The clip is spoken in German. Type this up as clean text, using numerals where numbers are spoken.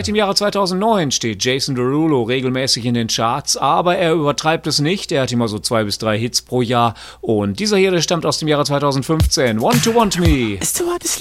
Seit dem Jahre 2009 steht Jason Derulo regelmäßig in den Charts, aber er übertreibt es nicht. Er hat immer so 2 bis 3 Hits pro Jahr. Und dieser hier, der stammt aus dem Jahre 2015. Want to Want Me.